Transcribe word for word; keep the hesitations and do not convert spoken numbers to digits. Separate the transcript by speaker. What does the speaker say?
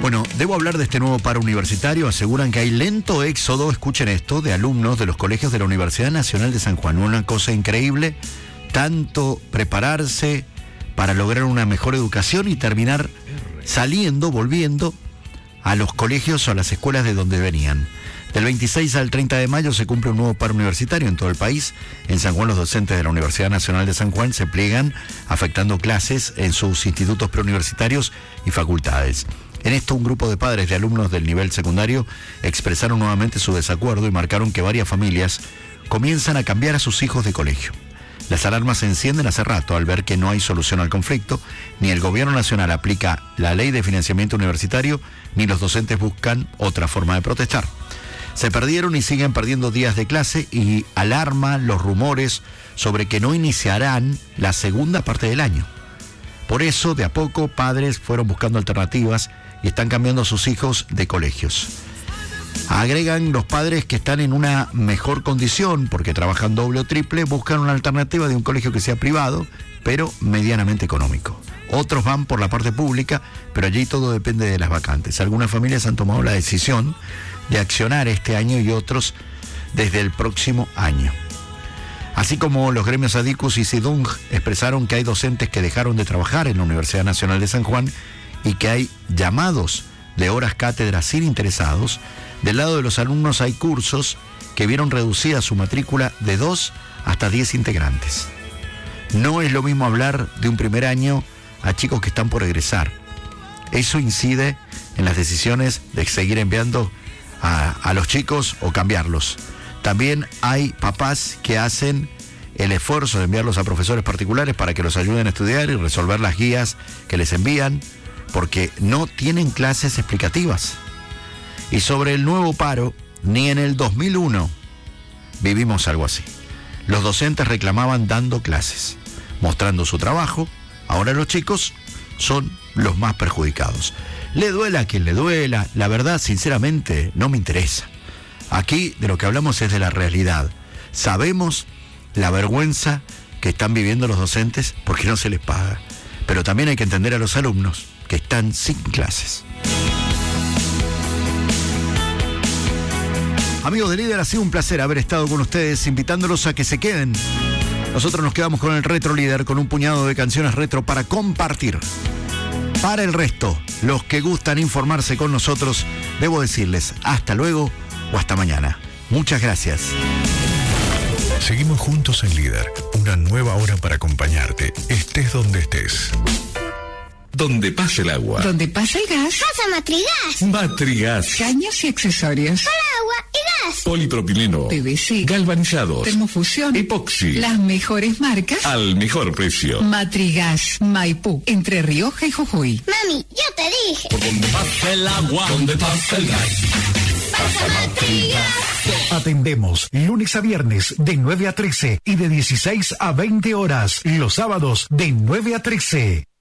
Speaker 1: Bueno, debo hablar de este nuevo paro universitario. Aseguran que hay lento éxodo, escuchen esto, de alumnos de los colegios de la Universidad Nacional de San Juan. Una cosa increíble, tanto prepararse para lograr una mejor educación y terminar saliendo, volviendo a los colegios o a las escuelas de donde venían. Del veintiséis al treinta de mayo se cumple un nuevo paro universitario en todo el país. En San Juan, los docentes de la Universidad Nacional de San Juan se pliegan afectando clases en sus institutos preuniversitarios y facultades. En esto, un grupo de padres de alumnos del nivel secundario expresaron nuevamente su desacuerdo y marcaron que varias familias comienzan a cambiar a sus hijos de colegio. Las alarmas se encienden hace rato al ver que no hay solución al conflicto, ni el gobierno nacional aplica la ley de financiamiento universitario, ni los docentes buscan otra forma de protestar. Se perdieron y siguen perdiendo días de clase y alarma los rumores sobre que no iniciarán la segunda parte del año. Por eso, de a poco, padres fueron buscando alternativas y están cambiando a sus hijos de colegios. Agregan los padres que están en una mejor condición porque trabajan doble o triple, buscan una alternativa de un colegio que sea privado, pero medianamente económico. Otros van por la parte pública, pero allí todo depende de las vacantes. Algunas familias han tomado la decisión de accionar este año y otros desde el próximo año. Así como los gremios Adicus y SIDUNG expresaron que hay docentes que dejaron de trabajar en la Universidad Nacional de San Juan y que hay llamados de horas cátedra sin interesados, del lado de los alumnos hay cursos que vieron reducida su matrícula de dos hasta diez integrantes. No es lo mismo hablar de un primer año a chicos que están por egresar. Eso incide en las decisiones de seguir enviando a, a los chicos o cambiarlos. También hay papás que hacen el esfuerzo de enviarlos a profesores particulares para que los ayuden a estudiar y resolver las guías que les envían, porque no tienen clases explicativas. Y sobre el nuevo paro, ni en el dos mil uno vivimos algo así. Los docentes reclamaban dando clases, mostrando su trabajo. Ahora los chicos son los más perjudicados. Le duela a quien le duela, la verdad, sinceramente, no me interesa. Aquí de lo que hablamos es de la realidad. Sabemos la vergüenza que están viviendo los docentes porque no se les paga. Pero también hay que entender a los alumnos que están sin clases. Amigos de Líder, ha sido un placer haber estado con ustedes, invitándolos a que se queden. Nosotros nos quedamos con el Retro Líder, con un puñado de canciones retro para compartir. Para el resto, los que gustan informarse con nosotros, debo decirles hasta luego o hasta mañana. Muchas gracias.
Speaker 2: Seguimos juntos en Líder, una nueva hora para acompañarte, estés donde estés. Donde pase el agua.
Speaker 3: Donde pasa el gas.
Speaker 4: Pasa Matrigas.
Speaker 2: Matrigas.
Speaker 3: Caños y accesorios.
Speaker 4: Para agua y gas.
Speaker 2: Polipropileno.
Speaker 3: P V C.
Speaker 2: Galvanizados.
Speaker 3: Termofusión.
Speaker 2: Epoxi.
Speaker 3: Las mejores marcas.
Speaker 2: Al mejor precio.
Speaker 3: Matrigas. Maipú. Entre Rioja y Jujuy.
Speaker 4: Mami, yo te dije.
Speaker 5: Por donde pasa el agua. Donde pasa el gas.
Speaker 4: Pasa Matrigas.
Speaker 6: Atendemos lunes a viernes de nueve a trece y de dieciséis a veinte horas. Los sábados de nueve a trece.